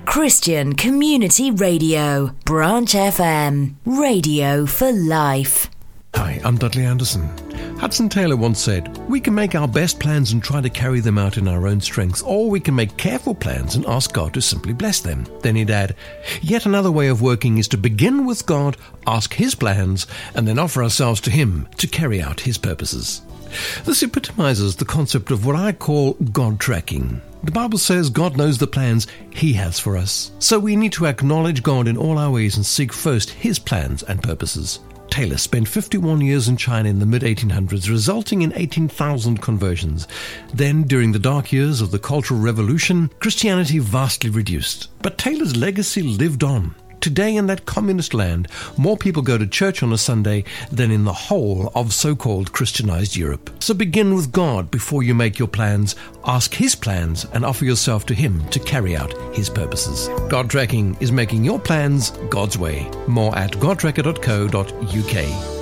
Christian Community Radio, Branch FM, radio for life. Hi, I'm Dudley Anderson. Hudson Taylor once said, "We can make our best plans and try to carry them out in our own strength, or we can make careful plans and ask God to simply bless them." Then he'd add, "Yet another way of working is to begin with God, ask His plans, and then offer ourselves to Him to carry out His purposes." This epitomizes the concept of what I call God tracking. The Bible says God knows the plans He has for us, so we need to acknowledge God in all our ways and seek first His plans and purposes. Taylor spent 51 years in China in the mid-1800s, resulting in 18,000 conversions. Then, during the dark years of the Cultural Revolution, Christianity vastly reduced. But Taylor's legacy lived on. Today in that communist land, more people go to church on a Sunday than in the whole of so-called Christianized Europe. So begin with God before you make your plans, ask His plans, and offer yourself to Him to carry out His purposes. God Tracking is making your plans God's way. More at godtracker.co.uk.